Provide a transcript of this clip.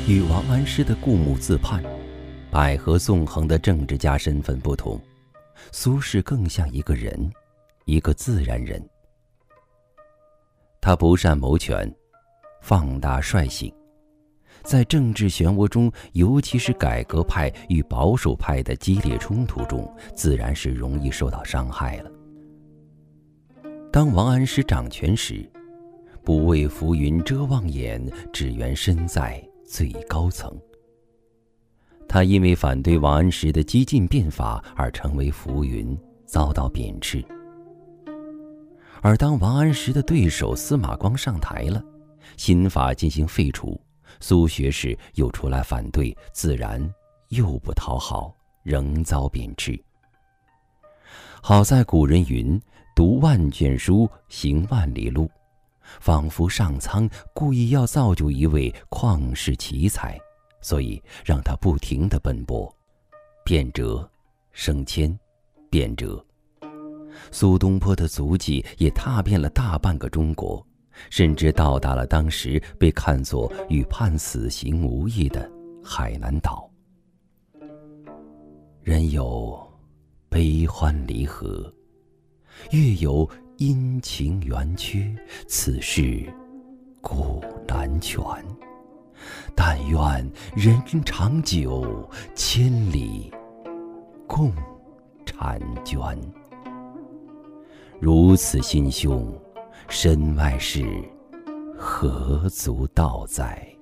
与王安石的顾墓自判、百合纵横的政治家身份不同，苏轼更像一个人，一个自然人。他不善谋权，放大率性，在政治漩涡中，尤其是改革派与保守派的激烈冲突中，自然是容易受到伤害了。当王安石掌权时，不为浮云遮望眼，只缘身在最高层。他因为反对王安石的激进变法而成为浮云，遭到贬斥。而当王安石的对手司马光上台了，新法进行废除，苏学士又出来反对，自然又不讨好，仍遭贬斥。好在古人云：读万卷书，行万里路，仿佛上苍故意要造就一位旷世奇才，所以让他不停地奔波，变折、升迁、变折。苏东坡的足迹也踏遍了大半个中国，甚至到达了当时被看作与判死刑无异的海南岛。人有悲欢离合，月有阴晴圆缺，此事古难全。但愿人长久，千里共婵娟。如此心胸，身外事何足道哉？